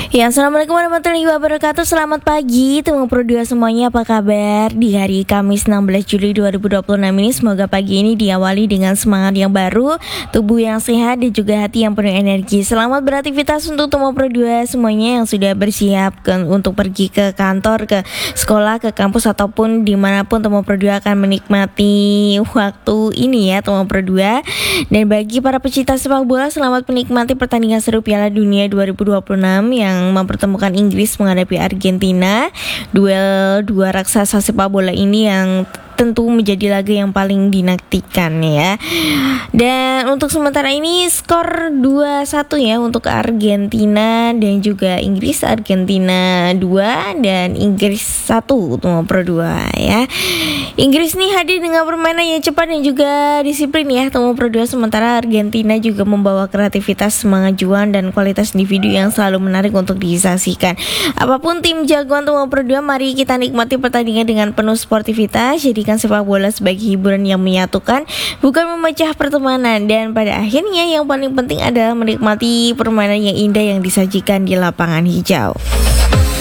Ya, assalamualaikum warahmatullahi wabarakatuh. Selamat pagi teman Pro 2 semuanya, apa kabar? Di hari Kamis 16 Juli 2026 ini, semoga pagi ini diawali dengan semangat yang baru, tubuh yang sehat, dan juga hati yang penuh energi. Selamat beraktivitas untuk teman Pro 2 semuanya yang sudah bersiap untuk pergi ke kantor, ke sekolah, ke kampus, ataupun dimanapun teman Pro 2 akan menikmati waktu ini ya teman Pro 2. Dan bagi para pecinta sepak bola, selamat menikmati pertandingan seru Piala Dunia 2026 yang mempertemukan Inggris menghadapi Argentina. Duel dua raksasa sepak bola ini yang tentu menjadi laga yang paling dinantikan ya. Dan untuk sementara ini skor 2-1 ya untuk Argentina dan juga Inggris. Argentina 2 dan Inggris 1 untuk Pro 2 ya. Inggris nih hadir dengan permainan yang cepat dan juga disiplin ya Tomo Pro 2, sementara Argentina juga membawa kreativitas, semangat juang, dan kualitas individu yang selalu menarik untuk disaksikan. Apapun tim jagoan Tomo Pro 2, mari kita nikmati pertandingan dengan penuh sportivitas. Jadikan sepak bola sebagai hiburan yang menyatukan, bukan memecah pertemanan. Dan pada akhirnya yang paling penting adalah menikmati permainan yang indah yang disajikan di lapangan hijau.